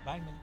Bye, Meli.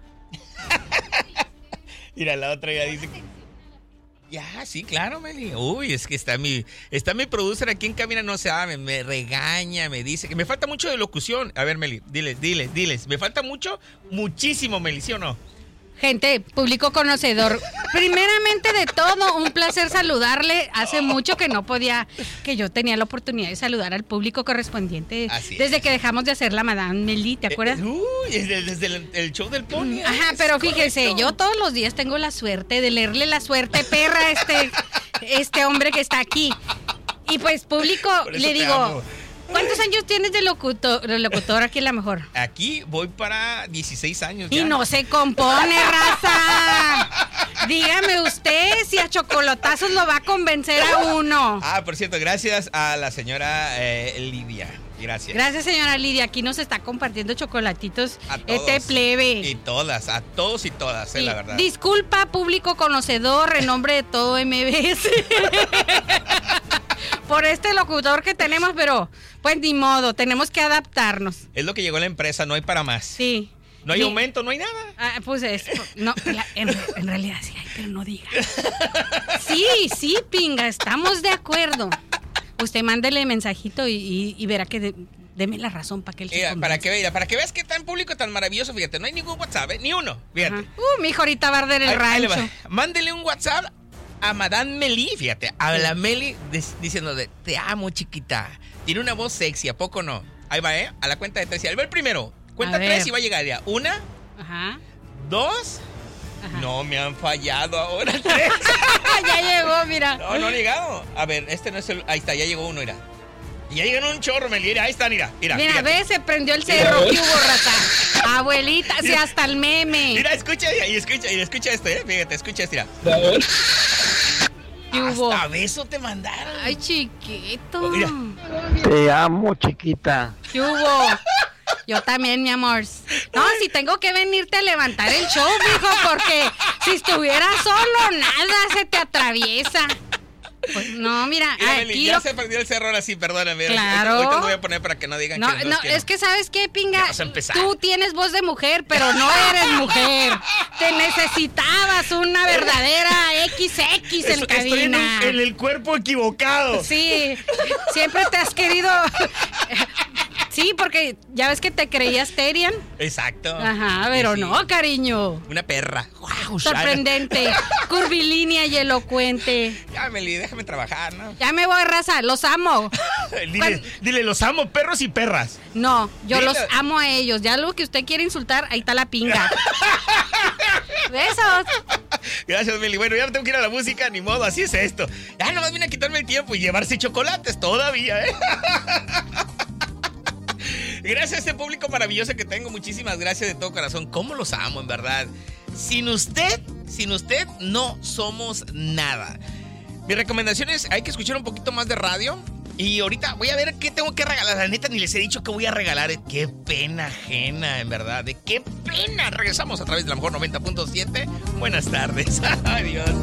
Mira, la otra ya dice... Ya, sí, claro, Meli. Uy, es que está mi producer aquí en cabina, no sabe, me regaña, me dice que me falta mucho de locución. A ver, Meli, diles. Me falta muchísimo, Meli, ¿sí o no? Gente, público conocedor, primeramente de todo, un placer saludarle. Hace mucho que yo tenía la oportunidad de saludar al público correspondiente. Desde que dejamos de hacer la Madame Meli, ¿te acuerdas? Desde el show del Pony. Ajá, pero fíjese, correcto. Yo todos los días tengo la suerte de leerle la suerte perra a este hombre que está aquí. Y pues, público, le digo... Amo. ¿Cuántos años tienes de locutor aquí en La Mejor? Aquí voy para 16 años ya. Y no se compone, raza. Dígame usted si a chocolatazos lo va a convencer a uno. Por cierto, gracias a la señora Lidia. Gracias. Gracias, señora Lidia. Aquí nos está compartiendo chocolatitos. A todos. Plebe. Y todas, a todos y todas, la verdad. Disculpa, público conocedor, en nombre de todo MBS. Por este locutor que tenemos, pero pues ni modo, tenemos que adaptarnos. Es lo que llegó a la empresa, no hay para más. Sí. No hay aumento, no hay nada. Pues no, en realidad sí hay, pero no diga. Sí, pinga, estamos de acuerdo. Usted mándele mensajito y verá que deme la razón para que él se convenza. Para que veas que tan público, tan maravilloso, fíjate, no hay ningún WhatsApp, ni uno, fíjate. Mijo, ahorita va a arder el rancho. Mándele un WhatsApp a Madame Meli, fíjate, a la Meli diciéndole, te amo, chiquita. Tiene una voz sexy, ¿a poco no? Ahí va, a la cuenta de 3. Ahí va el primero. Cuenta 3 y va a llegar ya. 1, 2. No me han fallado ahora. 3. Ya llegó, mira. No ha llegado. A ver, este no es el... Ahí está, ya llegó uno, mira. Ya llegan un chorro, Meli. Ahí está, mira. Mira, ve, se prendió el cerro. ¿Qué hubo, raza? Abuelita, sí, hasta el meme. Mira, escucha esto, fíjate, escucha esto, mira. ¿Qué hubo? Hasta beso te mandaron. Ay, chiquito. Mira. Te amo, chiquita. ¿Qué hubo? Yo también, mi amor. No, si tengo que venirte a levantar el show, mijo, porque si estuviera solo, nada se te atraviesa. Pues no, mira, aquí ya se perdió el cerro ahora sí, perdóname. Claro. Ahorita lo voy a poner para que no digan no, que no, es que ¿sabes qué, pinga? Ya tú tienes voz de mujer, pero no eres mujer. Te necesitabas una verdadera XX en cabina. Estoy en el cuerpo equivocado. Sí, siempre te has querido... Sí, porque ya ves que te creías Terian. Exacto. Ajá, pero sí. No, cariño. Una perra. Wow, sorprendente, curvilínea y elocuente. Ya, Meli, déjame trabajar, ¿no? Ya me voy, raza, los amo. Dile, los amo, perros y perras. No, yo los amo a ellos. Ya lo que usted quiere insultar, ahí está la pinga. Besos. Gracias, Meli. Bueno, ya tengo que ir a la música, ni modo, así es esto. Ya nomás viene a quitarme el tiempo y llevarse chocolates todavía, Gracias a este público maravilloso que tengo. Muchísimas gracias de todo corazón. ¿Cómo los amo, en verdad? Sin usted no somos nada. Mi recomendación es, hay que escuchar un poquito más de radio. Y ahorita voy a ver qué tengo que regalar. La neta, ni les he dicho que voy a regalar. Qué pena ajena, en verdad. Qué pena. Regresamos a través de La Mejor 90.7. Buenas tardes. Adiós.